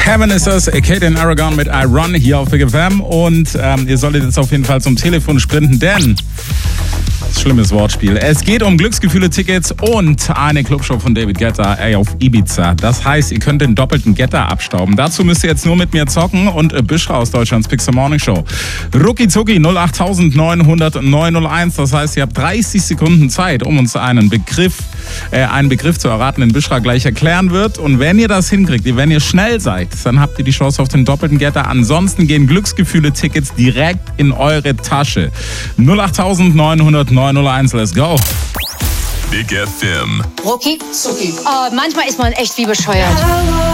Heaven ist das, Kate and Aragon mit I Run hier auf Big FM und ihr solltet jetzt auf jeden Fall zum Telefon sprinten, denn schlimmes Wortspiel. Es geht um Glücksgefühle-Tickets und eine Clubshow von David Guetta auf Ibiza. Das heißt, ihr könnt den doppelten Guetta abstauben. Dazu müsst ihr jetzt nur mit mir zocken und Büschra aus Deutschlands Pixel Morning Show. Rucki Zucki 08900 901. Das heißt, ihr habt 30 Sekunden Zeit, um uns einen Begriff zu erraten, den Büschra gleich erklären wird. Und wenn ihr das hinkriegt, wenn ihr schnell seid, dann habt ihr die Chance auf den doppelten Guetta. Ansonsten gehen Glücksgefühle-Tickets direkt in eure Tasche. 08900 901, let's go. Big FM. Rucki Zucki. Manchmal ist man echt wie bescheuert.